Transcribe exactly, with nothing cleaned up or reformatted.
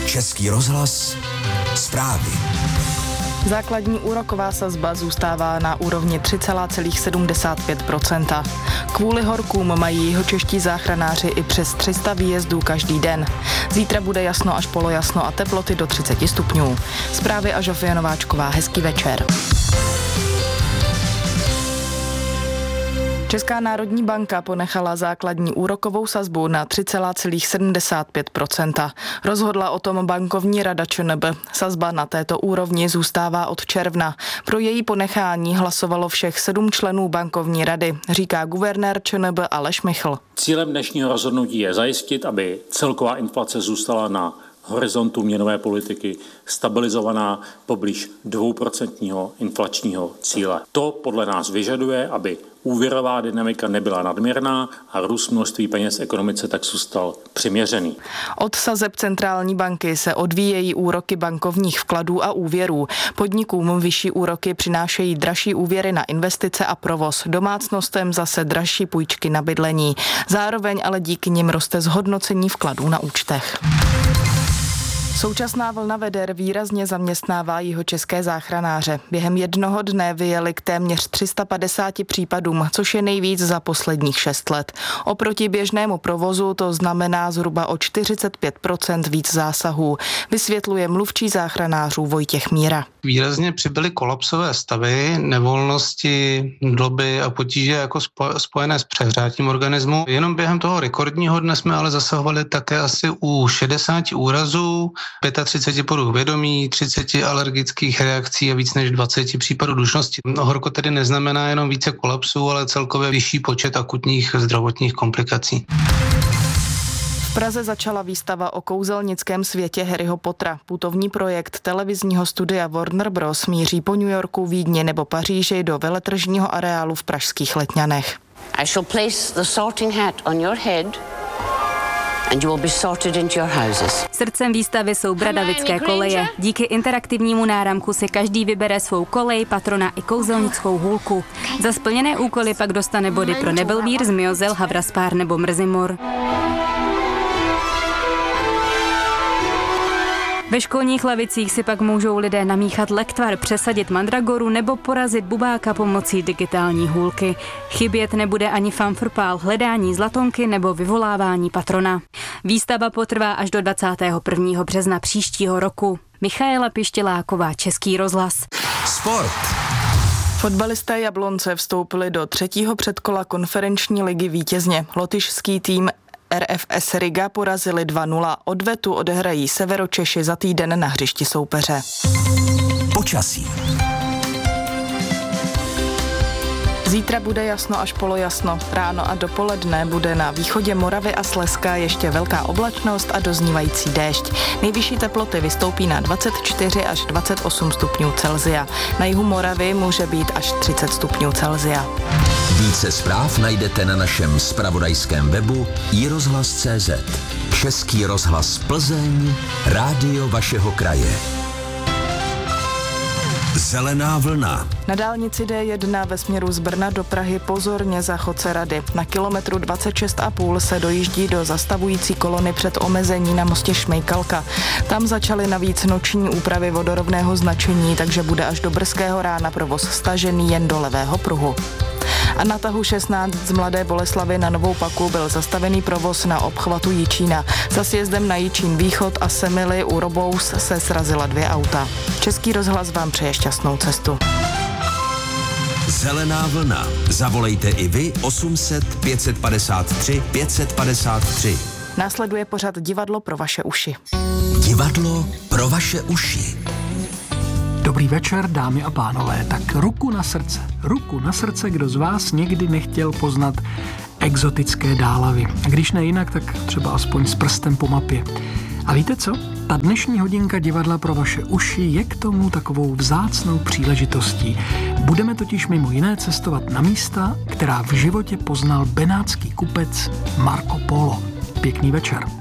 Český rozhlas zprávy. Základní úroková sazba zůstává na úrovni tři celá sedmdesát pět procenta. Kvůli horkům mají jihočeští záchranáři i přes tři sta výjezdů každý den. Zítra bude jasno až polojasno a teploty do třicet stupňů. Zprávy a Žofie Nováčková. Hezký večer. Česká národní banka ponechala základní úrokovou sazbu na tři celá sedmdesát pět procenta. Rozhodla o tom bankovní rada ČNB. Sazba na této úrovni zůstává od června. Pro její ponechání hlasovalo všech sedm členů bankovní rady, říká guvernér ČNB Aleš Michl. Cílem dnešního rozhodnutí je zajistit, aby celková inflace zůstala na horizontu měnové politiky stabilizovaná poblíž dvouprocentního inflačního cíle. To podle nás vyžaduje, aby úvěrová dynamika nebyla nadměrná a růst množství peněz v ekonomice tak zůstal přiměřený. Od sazeb centrální banky se odvíjejí úroky bankovních vkladů a úvěrů. Podnikům vyšší úroky přinášejí dražší úvěry na investice a provoz, domácnostem zase dražší půjčky na bydlení. Zároveň ale díky nim roste zhodnocení vkladů na účtech. Současná vlna veder výrazně zaměstnává jihočeské záchranáře. Během jednoho dne vyjeli k téměř tři sta padesáti případům, což je nejvíc za posledních šest let. Oproti běžnému provozu to znamená zhruba o čtyřicet pět procent víc zásahů, vysvětluje mluvčí záchranářů Vojtěch Míra. Výrazně přibyly kolapsové stavy, nevolnosti, doby a potíže jako spojené s přehřátím organismu. Jenom během toho rekordního dne jsme ale zasahovali také asi u šedesáti úrazů, třicet pět poruch vědomí, třicet alergických reakcí a víc než dvacet případů dušnosti. Horko tedy neznamená jenom více kolapsů, ale celkově vyšší počet akutních zdravotních komplikací. V Praze začala výstava o kouzelnickém světě Harryho Pottera. Putovní projekt televizního studia Warner Bros. Míří po New Yorku, Vídni nebo Paříži do veletržního areálu v pražských Letňanech. I shall place the sorting hat on your head. And you will be sorted into your houses. Srdcem výstavy jsou Bradavické koleje. Díky interaktivnímu náramku si každý vybere svou kolej, patrona i kouzelnickou hůlku. Za splněné úkoly pak dostane body pro Nebelvír, Zmiozel, Havraspár nebo Mrzimor. Ve školních lavicích si pak můžou lidé namíchat lektvar, přesadit mandragoru nebo porazit bubáka pomocí digitální hůlky. Chybět nebude ani fanfrpál, hledání zlatonky nebo vyvolávání patrona. Výstava potrvá až do dvacátého prvního března příštího roku. Michaela Pištěláková, Český rozhlas. Sport. Fotbalisté Jablonce vstoupili do třetího předkola konferenční ligy vítězně. Lotyšský tým R F S Riga porazili dva nula. Odvetu odehrají Severočeši za týden na hřišti soupeře. Počasí. Zítra bude jasno až polojasno. Ráno a dopoledne bude na východě Moravy a Slezska ještě velká oblačnost a doznívající déšť. Nejvyšší teploty vystoupí na dvacet čtyři až dvacet osm stupňů Celsia. Na jihu Moravy může být až třicet stupňů Celsia. Více zpráv najdete na našem zpravodajském webu i rozhlas tečka cé zet. Český rozhlas Plzeň, rádio vašeho kraje. Zelená vlna. Na dálnici D jedna ve směru z Brna do Prahy pozorně za chodce Rady. Na kilometru dvacet šest a půl se dojíždí do zastavující kolony před omezení na mostě Šmejkalka. Tam začaly navíc noční úpravy vodorovného značení, takže bude až do brzkého rána provoz stažený jen do levého pruhu. A na tahu šestnáct z Mladé Boleslavi na Novou Paku byl zastavený provoz na obchvatu Jičína. Za sjezdem na Jičín východ a Semily u Robous se srazila dvě auta. Český rozhlas vám přeje šťastnou cestu. Zelená vlna. Zavolejte i vy osm set pět set padesát tři pět set padesát tři. Následuje pořad Divadlo pro vaše uši. Divadlo pro vaše uši. Dobrý večer, dámy a pánové. Tak ruku na srdce. Ruku na srdce, kdo z vás někdy nechtěl poznat exotické dálavy. A když ne jinak, tak třeba aspoň s prstem po mapě. A víte co? Ta dnešní hodinka Divadla pro vaše uši je k tomu takovou vzácnou příležitostí. Budeme totiž mimo jiné cestovat na místa, která v životě poznal benátský kupec Marco Polo. Pěkný večer.